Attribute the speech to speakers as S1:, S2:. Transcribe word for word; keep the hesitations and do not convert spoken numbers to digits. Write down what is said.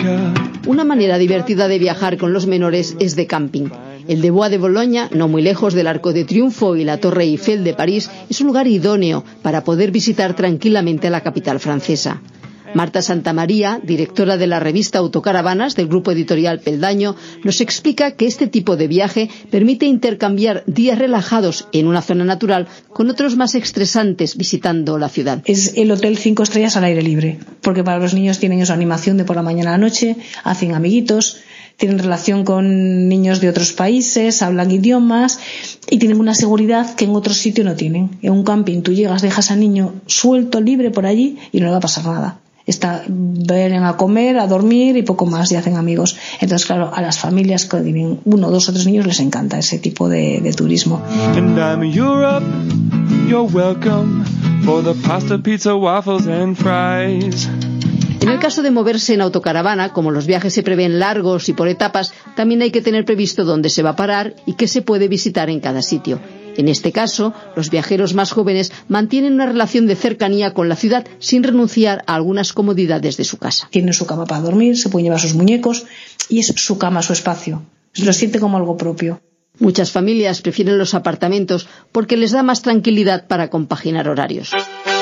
S1: Una manera divertida de viajar con los menores es de camping. El de Bois de Boulogne, no muy lejos del Arco de Triunfo y la Torre Eiffel de París, es un lugar idóneo para poder visitar tranquilamente la capital francesa. Marta Santamaría, directora de la revista Autocaravanas del grupo editorial Peldaño, nos explica que este tipo de viaje permite intercambiar días relajados en una zona natural con otros más estresantes visitando la ciudad.
S2: Es el hotel cinco estrellas al aire libre, porque para los niños tienen esa animación de por la mañana a la noche, hacen amiguitos, tienen relación con niños de otros países, hablan idiomas y tienen una seguridad que en otro sitio no tienen. En un camping tú llegas, dejas al niño suelto, libre por allí y no le va a pasar nada. Está, vienen a comer, a dormir y poco más y hacen amigos. Entonces, claro, a las familias que tienen uno, dos o tres niños les encanta ese tipo de, de turismo.
S3: And I'm Europe, you're welcome for the pasta, pizza, waffles and fries.
S1: En el caso de moverse en autocaravana, como los viajes se prevén largos y por etapas, también hay que tener previsto dónde se va a parar y qué se puede visitar en cada sitio. En este caso, los viajeros más jóvenes mantienen una relación de cercanía con la ciudad sin renunciar a algunas comodidades de su casa.
S2: Tienen su cama para dormir, se pueden llevar sus muñecos y es su cama, su espacio. Lo siente como algo propio.
S1: Muchas familias prefieren los apartamentos porque les da más tranquilidad para compaginar horarios.